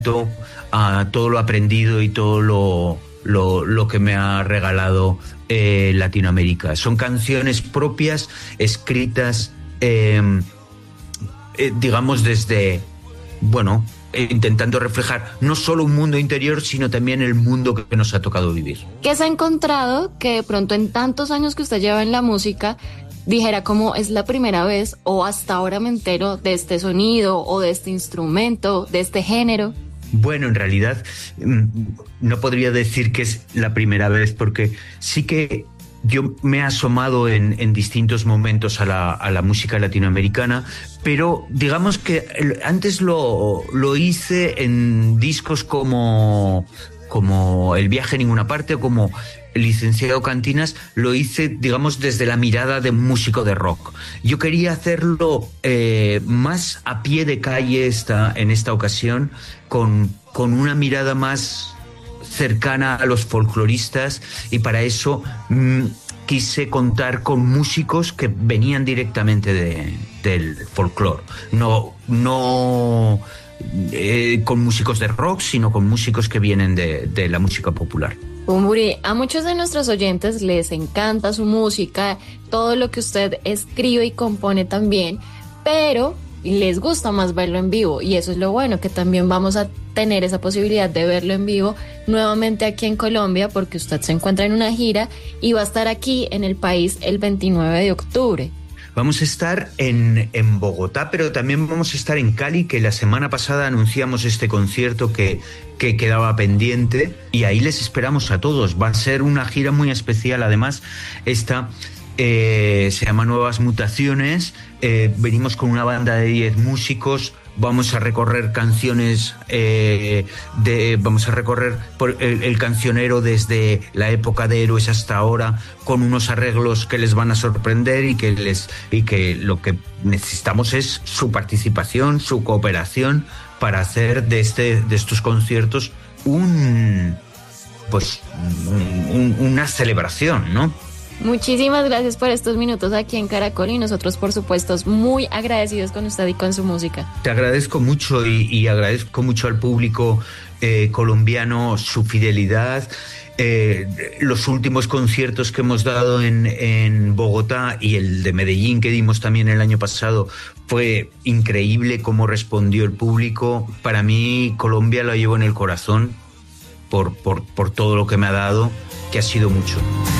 a todo lo aprendido y todo lo que me ha regalado Latinoamérica. Son canciones propias, escritas, digamos, desde, bueno, intentando reflejar no solo un mundo interior, sino también el mundo que nos ha tocado vivir. ¿Qué se ha encontrado que de pronto en tantos años que usted lleva en la música dijera como es la primera vez o hasta ahora me entero de este sonido o de este instrumento, de este género? Bueno, en realidad no podría decir que es la primera vez, porque sí que yo me he asomado en distintos momentos a la música latinoamericana, pero digamos que antes lo hice en discos como El viaje a ninguna parte o como El licenciado Cantinas, lo hice, digamos, desde la mirada de un músico de rock. Yo quería hacerlo más a pie de calle en esta ocasión, con una mirada más cercana a los folcloristas, y para eso quise contar con músicos que venían directamente del folclore, no con músicos de rock, sino con músicos que vienen de la música popular. Bumburi, a muchos de nuestros oyentes les encanta su música, todo lo que usted escribe y compone también, pero les gusta más verlo en vivo, y eso es lo bueno, que también vamos a tener esa posibilidad de verlo en vivo nuevamente aquí en Colombia, porque usted se encuentra en una gira y va a estar aquí en el país el 29 de octubre. Vamos a estar en Bogotá, pero también vamos a estar en Cali, que la semana pasada anunciamos este concierto que quedaba pendiente, y ahí les esperamos a todos. Va a ser una gira muy especial. Además, esta se llama Nuevas Mutaciones. Venimos con una banda de 10 músicos. Vamos a recorrer canciones, vamos a recorrer por el cancionero desde la época de Héroes hasta ahora, con unos arreglos que les van a sorprender y que lo que necesitamos es su participación, su cooperación, para hacer de estos conciertos una celebración, ¿no? Muchísimas gracias por estos minutos aquí en Caracol, y nosotros, por supuesto, muy agradecidos con usted y con su música. Te agradezco mucho y agradezco mucho al público colombiano su fidelidad. Los últimos conciertos que hemos dado en Bogotá y el de Medellín que dimos también el año pasado, fue increíble cómo respondió el público. Para mí, Colombia lo llevo en el corazón por todo lo que me ha dado, que ha sido mucho.